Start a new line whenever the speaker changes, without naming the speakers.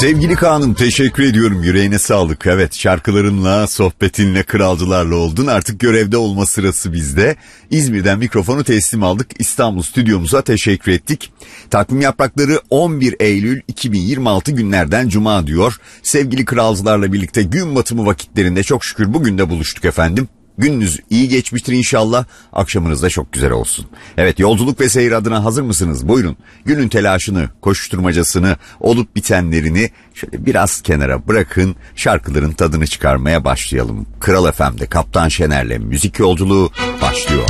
Sevgili Kaan'ım, teşekkür ediyorum, yüreğine sağlık. Evet, şarkılarınla, sohbetinle, kralcılarla oldun. Artık görevde olma sırası bizde. İzmir'den mikrofonu teslim aldık. İstanbul stüdyomuza teşekkür ettik. Takvim yaprakları 11 Eylül 2026 günlerden Cuma diyor. Sevgili kralcılarla birlikte gün batımı vakitlerinde çok şükür bugün de buluştuk efendim. Gününüz iyi geçmiştir inşallah. Akşamınız da çok güzel olsun. Evet, yolculuk ve seyir adına hazır mısınız? Buyurun. Günün telaşını, koşturmacasını, olup bitenlerini şöyle biraz kenara bırakın. Şarkıların tadını çıkarmaya başlayalım. Kral FM'de Kaptan Şener'le müzik yolculuğu başlıyor.